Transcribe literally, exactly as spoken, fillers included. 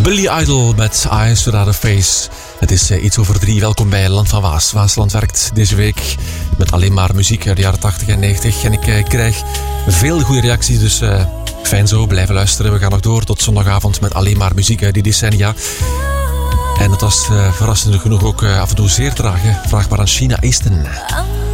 Billy Idol met Eyes Without a Face. Het is uh, iets over drie. Welkom bij Land van Waas. Waasland werkt deze week met alleen maar muziek uit de jaren tachtig en negentig. En ik uh, krijg veel goede reacties, dus uh, fijn zo. Blijven luisteren. We gaan nog door tot zondagavond met alleen maar muziek uit die decennia. En het was uh, verrassend genoeg ook uh, af en toe zeer traag. Hè? Vraag maar aan China Easton.